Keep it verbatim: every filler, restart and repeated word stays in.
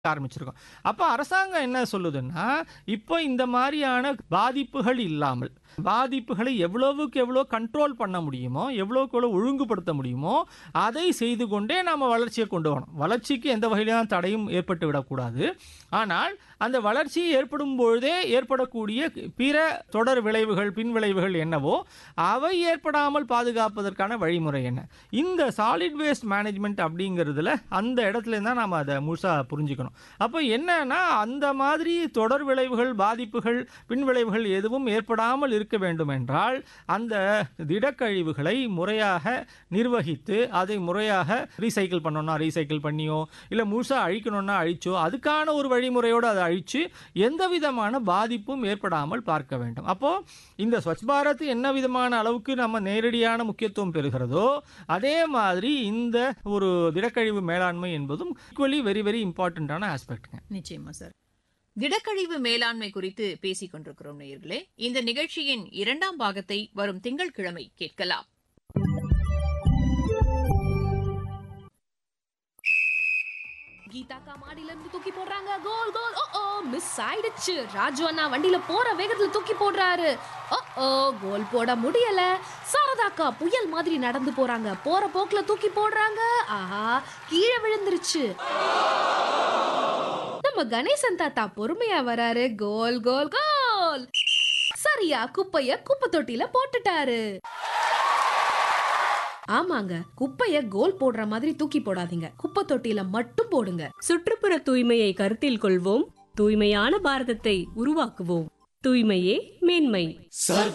ஆரம்பிச்சிருக்கோம். அப்ப அரசாங்கம் என்ன சொல்லுதுன்னா, இப்போ இந்த மாரியான பாதிப்புகள் இல்லாமல், பாதிப்புகளை எவ்வளவுக்கு எவ்வளோ கண்ட்ரோல் பண்ண முடியுமோ, எவ்வளவுக்கு எவ்வளோ ஒழுங்குபடுத்த முடியுமோ, அதை செய்து கொண்டே நாம வளர்ச்சியை கொண்டு வரணும். வளர்ச்சிக்கு எந்த வகையிலான தடையும் ஏற்பட்டு விடக்கூடாது. ஆனால் அந்த வளர்ச்சி ஏற்படும் பொழுதே ஏற்படக்கூடிய பிற தொடர் விளைவுகள், பின் விளைவுகள் என்னவோ, அவை ஏற்படாமல் பாதுகாப்பதற்கான வழிமுறை என்ன? இந்த சாலிட் வேஸ்ட் மேனேஜ்மெண்ட் அப்படிங்கிறதுல அந்த இடத்துல தான் நாம அதை முழுசா புரிஞ்சுக்கணும். அப்போ என்னன்னா, அந்த மாதிரி தொடர் விளைவுகள், பாதிப்புகள், பின் விளைவுகள் எதுவும் ஏற்படாமல் இருக்க வேண்டும் என்றால், அந்த திடக்கழிவுகளை முறையாக நிர்வகித்து, அதை முறையாக ரீசைக்கிள் பண்ணணும்னா ரீசைக்கிள் பண்ணியோ, இல்லை முழுசா அழிக்கணும்னா அழிச்சோ, அதுக்கான ஒரு வழிமுறையோடு அதை அழிச்சு எந்த விதமான பாதிப்பும் ஏற்படாமல் பார்க்க வேண்டும். அப்போ இந்த ஸ்வச் பாரத் என்ன விதமான அளவுக்கு நம்ம நேரடியான முக்கியத்துவம் பெறுகிறதோ, அதே மாதிரி இந்த ஒரு திடக்கழிவு மேலாண்மை என்பதும் ஈக்குவலி வெரி வெரி இம்பார்ட்டன்டான ஆஸ்பெக்ட்ங்க. நிச்சயமா சார். திடக்கழிவு மேலாண்மை குறித்து பேசிக் கொண்டிருக்கிறோம் நேயர்களே. இந்த நிகழ்ச்சியின் இரண்டாம் பாகத்தை வரும் திங்கட்கிழமை கேட்கலாம். கீதா கா மாடியில இருந்து தூக்கி போடுறாங்க. கோல் கோல். ஓ ஓ மிஸ் ஆயிடுச்சு. ராஜு அண்ணா வண்டியில போற வேகத்துல தூக்கி போடுறாரு. ஓ ஓ கோல் போட முடியல. சாரதாக்கா புயல் மாதிரி நடந்து போறாங்க. போற போக்குல தூக்கி போடுறாங்க. ஆஹா கீழே விழுந்துருச்சு. நம்ம கணேசன் தாத்தா பொறுமையா வராரு. கோல் கோல் கோல். சரியா குப்பைய குப்பை தொட்டில போட்டுட்டாரு. ஆமாங்க, குப்பைய கோல் போடுற மாதிரி தூக்கி போடாதீங்க. குப்பை தொட்டில மட்டும் போடுங்க. சுற்றுப்புற தூய்மையை கருத்தில் கொள்வோம். தூய்மையான பாரதத்தை உருவாக்குவோம். தூய்மையே மேன்மை.